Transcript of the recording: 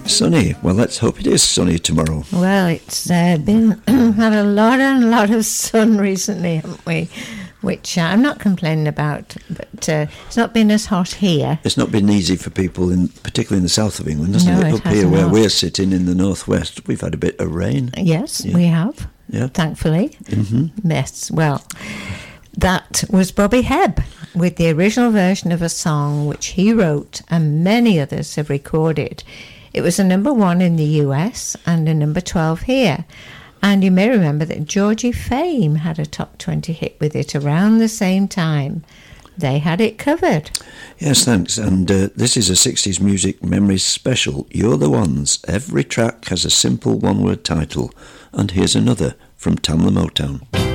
Sunny. Well, let's hope it is sunny tomorrow. Well, it's been had a lot of sun recently, haven't we? Which I'm not complaining about, but it's not been as hot here. It's not been easy for people, particularly in the south of England, hasn't No, it? it Up here has where not. we're sitting in the northwest, we've had a bit of rain. Yes, Yeah. we have. Yeah. Thankfully. Mm-hmm. Yes, well, that was Bobby Hebb with the original version of a song which he wrote and many others have recorded. It was a number 1 in the US and a number 12 here. And you may remember that Georgie Fame had a top 20 hit with it around the same time. They had it covered. Yes, thanks. And this is a 60s Music Memories special. You're the Ones. Every track has a simple one-word title. And here's another from Tamla Motown.